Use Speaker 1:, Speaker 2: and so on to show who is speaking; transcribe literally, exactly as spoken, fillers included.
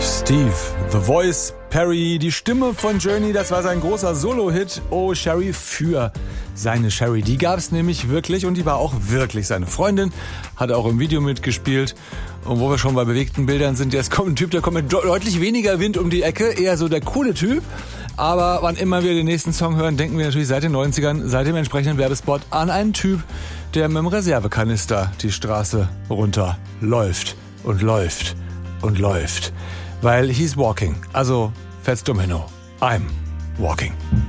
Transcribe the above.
Speaker 1: Steve, The Voice, Perry, die Stimme von Journey, das war sein großer Solo-Hit, Oh Sherry, für seine Sherry. Die gab es nämlich wirklich und die war auch wirklich seine Freundin, hat auch im Video mitgespielt. Und wo wir schon bei bewegten Bildern sind, jetzt kommt ein Typ, der kommt mit deutlich weniger Wind um die Ecke, eher so der coole Typ. Aber wann immer wir den nächsten Song hören, denken wir natürlich seit den neunzigern, seit dem entsprechenden Werbespot an einen Typ, der mit dem Reservekanister die Straße runter läuft und läuft und läuft. Weil he's walking. Also, Fats Domino, I'm walking.